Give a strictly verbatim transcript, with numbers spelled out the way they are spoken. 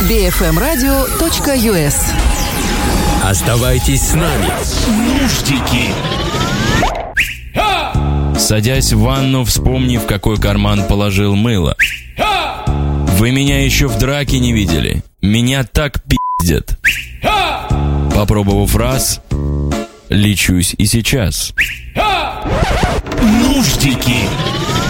би эф эм радио точка ю эс. Оставайтесь с нами. Нуждики. Садясь в ванну, вспомни, в какой карман положил мыло. Вы меня еще в драке не видели. Меня так пиздят. Попробовав раз, лечусь и сейчас. Нуждики.